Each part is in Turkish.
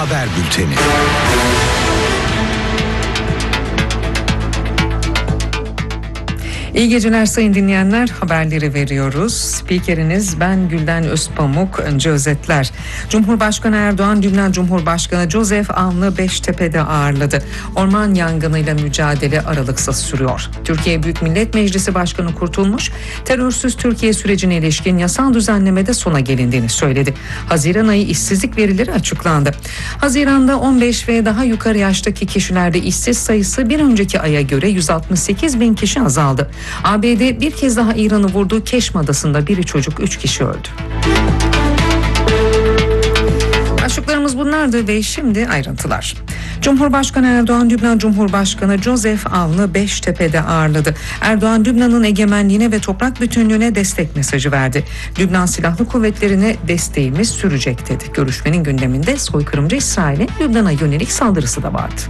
Haber Bülteni. İyi geceler sayın dinleyenler, haberleri veriyoruz. Spikeriniz ben Gülden Özpamuk. Önce özetler. Cumhurbaşkanı Erdoğan, Lübnan Cumhurbaşkanı Joseph Aoun'u Beştepe'de ağırladı. Orman yangınıyla mücadele aralıksız sürüyor. Türkiye Büyük Millet Meclisi Başkanı Kurtulmuş, terörsüz Türkiye sürecine ilişkin yasal düzenlemede sona gelindiğini söyledi. Haziran ayı işsizlik verileri açıklandı. Haziranda 15 ve daha yukarı yaştaki kişilerde işsiz sayısı bir önceki aya göre 168 bin kişi azaldı. ABD bir kez daha İran'ı vurdu. Keşm Adası'nda biri çocuk 3 kişi öldü. Başlıklarımız bunlardı ve şimdi ayrıntılar. Cumhurbaşkanı Erdoğan, Lübnan Cumhurbaşkanı Joseph Aoun'u Beştepe'de ağırladı. Erdoğan, Lübnan'ın egemenliğine ve toprak bütünlüğüne destek mesajı verdi. Lübnan Silahlı Kuvvetleri'ne desteğimiz sürecek dedi. Görüşmenin gündeminde soykırımcı İsrail'in Lübnan'a yönelik saldırısı da vardı.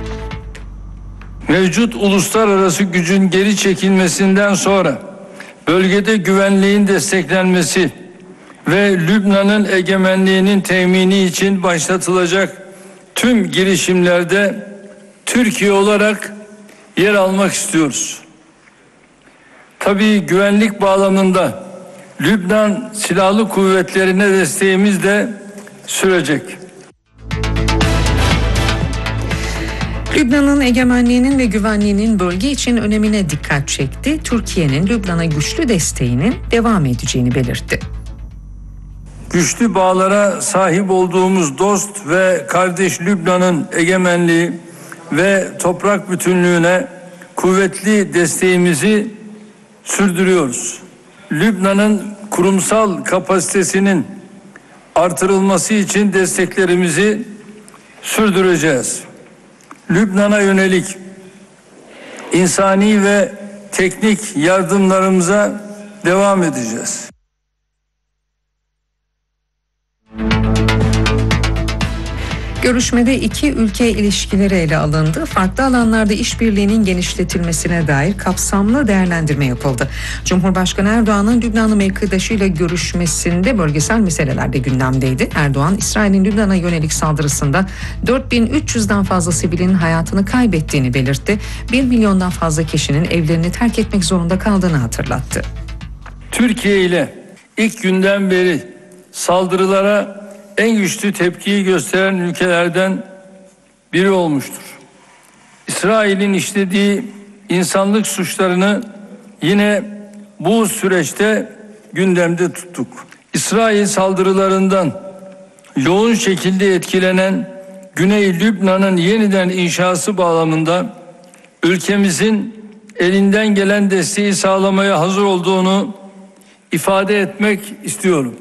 Mevcut uluslararası gücün geri çekilmesinden sonra bölgede güvenliğin desteklenmesi ve Lübnan'ın egemenliğinin temini için başlatılacak tüm girişimlerde Türkiye olarak yer almak istiyoruz. Tabii güvenlik bağlamında Lübnan Silahlı Kuvvetlerine desteğimiz de sürecek. Lübnan'ın egemenliğinin ve güvenliğinin bölge için önemine dikkat çekti. Türkiye'nin Lübnan'a güçlü desteğinin devam edeceğini belirtti. Güçlü bağlara sahip olduğumuz dost ve kardeş Lübnan'ın egemenliği ve toprak bütünlüğüne kuvvetli desteğimizi sürdürüyoruz. Lübnan'ın kurumsal kapasitesinin artırılması için desteklerimizi sürdüreceğiz. Lübnan'a yönelik insani ve teknik yardımlarımıza devam edeceğiz. Görüşmede iki ülke ilişkileri ele alındı. Farklı alanlarda işbirliğinin genişletilmesine dair kapsamlı değerlendirme yapıldı. Cumhurbaşkanı Erdoğan'ın Lübnanlı mevkidaşıyla görüşmesinde bölgesel meseleler de gündemdeydi. Erdoğan, İsrail'in Lübnan'a yönelik saldırısında 4300'den fazla sivilin hayatını kaybettiğini belirtti. 1 milyondan fazla kişinin evlerini terk etmek zorunda kaldığını hatırlattı. Türkiye ile ilk günden beri saldırılara en güçlü tepkiyi gösteren ülkelerden biri olmuştur. İsrail'in işlediği insanlık suçlarını yine bu süreçte gündemde tuttuk. İsrail saldırılarından yoğun şekilde etkilenen Güney Lübnan'ın yeniden inşası bağlamında ülkemizin elinden gelen desteği sağlamaya hazır olduğunu ifade etmek istiyorum.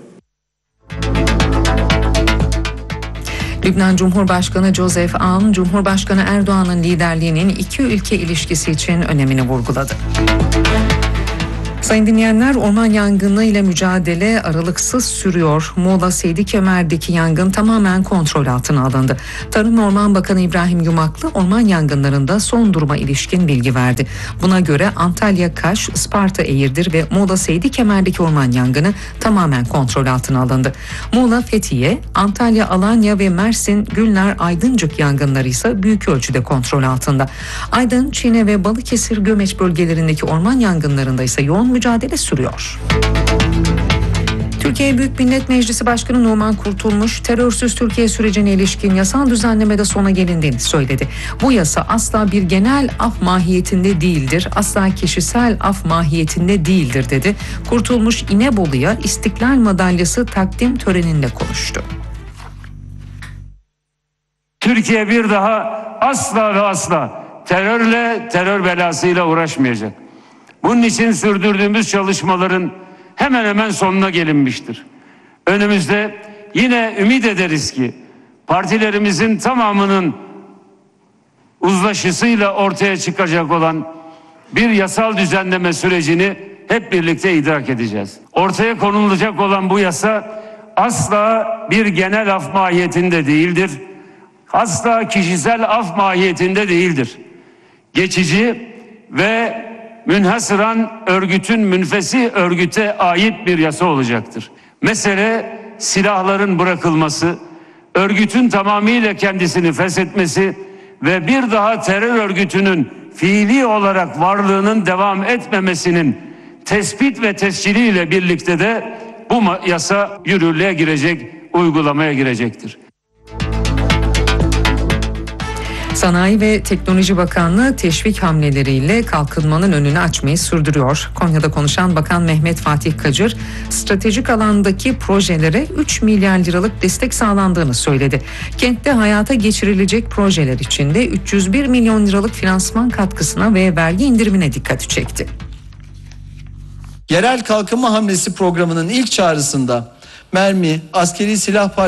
Lübnan Cumhurbaşkanı Joseph Aoun, Cumhurbaşkanı Erdoğan'ın liderliğinin iki ülke ilişkisi için önemini vurguladı. Sayın dinleyenler, orman yangını ile mücadele aralıksız sürüyor. Muğla Seydikemer'deki yangın tamamen kontrol altına alındı. Tarım ve Orman Bakanı İbrahim Yumaklı orman yangınlarında son duruma ilişkin bilgi verdi. Buna göre Antalya Kaş, Isparta Eğirdir ve Muğla Seydikemer'deki orman yangını tamamen kontrol altına alındı. Muğla Fethiye, Antalya Alanya ve Mersin Gülnar Aydıncık yangınları ise büyük ölçüde kontrol altında. Aydın, Çiğne ve Balıkesir Gömeç bölgelerindeki orman yangınlarında ise yoğun mücadele sürüyor. Türkiye Büyük Millet Meclisi Başkanı Numan Kurtulmuş, terörsüz Türkiye sürecine ilişkin yasal düzenlemede sona gelindiğini söyledi. Bu yasa asla bir genel af mahiyetinde değildir, asla kişisel af mahiyetinde değildir dedi. Kurtulmuş, İnebolu'ya İstiklal Madalyası takdim töreninde konuştu. Türkiye bir daha asla ve asla terörle, terör belasıyla uğraşmayacak. Bunun için sürdürdüğümüz çalışmaların hemen hemen sonuna gelinmiştir. Önümüzde yine ümit ederiz ki partilerimizin tamamının uzlaşısıyla ortaya çıkacak olan bir yasal düzenleme sürecini hep birlikte idrak edeceğiz. Ortaya konulacak olan bu yasa asla bir genel af mahiyetinde değildir. Asla kişisel af mahiyetinde değildir. Geçici ve münhasıran örgütün münfesi örgüte ait bir yasa olacaktır. Mesele silahların bırakılması örgütün tamamıyla kendisini feshetmesi ve bir daha terör örgütünün fiili olarak varlığının devam etmemesinin tespit ve tesciliyle birlikte de bu yasa yürürlüğe girecek, uygulamaya girecektir. Sanayi ve Teknoloji Bakanlığı teşvik hamleleriyle kalkınmanın önünü açmayı sürdürüyor. Konya'da konuşan Bakan Mehmet Fatih Kacır, stratejik alandaki projelere 3 milyar liralık destek sağlandığını söyledi. Kentte hayata geçirilecek projeler için de 301 milyon liralık finansman katkısına ve vergi indirimine dikkat çekti. Yerel kalkınma hamlesi programının ilk çağrısında mermi, askeri silah